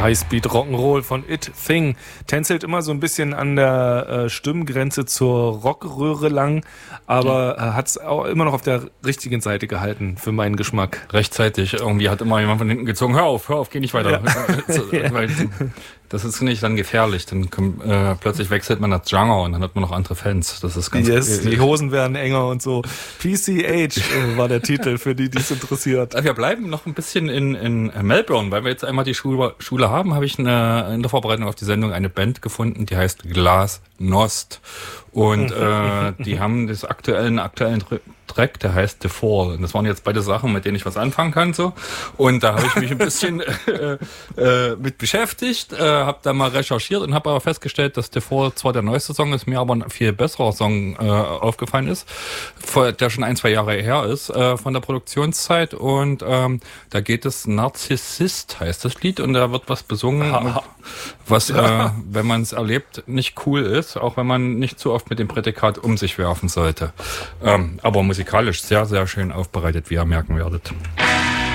Highspeed Rock'n'Roll von It Thing. Tänzelt immer so ein bisschen an der Stimmgrenze zur Rockröhre lang, aber hat es auch immer noch auf der richtigen Seite gehalten, für meinen Geschmack. Rechtzeitig. Irgendwie hat immer jemand von hinten gezogen, hör auf, geh nicht weiter. Ja. Weil das ist nicht dann gefährlich. Dann plötzlich wechselt man das Genre und dann hat man noch andere Fans. Das ist ganz die Hosen werden enger und so. PCH war der Titel, für die es interessiert. Wir bleiben noch ein bisschen in Melbourne, weil wir jetzt einmal die Schule haben, habe ich in der Vorbereitung auf die Sendung eine Band gefunden, die heißt Glasnost. Und die haben das aktuellen Track, der heißt The Fall. Und das waren jetzt beide Sachen, mit denen ich was anfangen kann. So. Und da habe ich mich ein bisschen mit beschäftigt, habe da mal recherchiert und habe aber festgestellt, dass The Fall zwar der neueste Song ist, mir aber ein viel besserer Song aufgefallen ist, der schon 1-2 Jahre her ist von der Produktionszeit. Und da geht es Narzissist, heißt das Lied. Und da wird was besungen, was, wenn man es erlebt, nicht cool ist, auch wenn man nicht zu oft mit dem Prädikat um sich werfen sollte. Aber musikalisch sehr, sehr schön aufbereitet, wie ihr merken werdet.